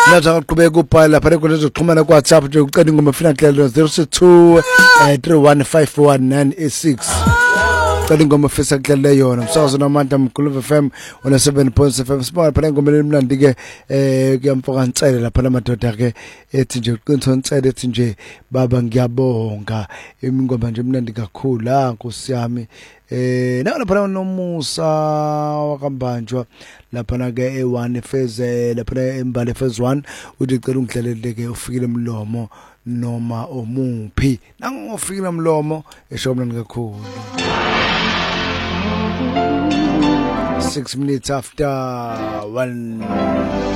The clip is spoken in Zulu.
nathi aqhubeka ubhala lapha enkundleni zokuxhumana ku WhatsApp nje ucela ingoma fina hlelo 062 3151986 cela ingoma fisa kuhlele yona umsakazo namandla mkhulu FM ona 7.7 sibona phela ingoma emnandi ke kuyamfoka nsele lapha namadoda ke ethi nje uqinisa nsele ethi nje baba ngiyabonga ingoma nje emnandi kakhulu la Nkosi yami lapha nomusa wakambanjwa lapha ke e1 phase lapha embale phase 1 uthi cela ungidlalele ke ufikile emlomo noma omuphi nangofikile emlomo esho mnandi kakhulu 6 minutes after 1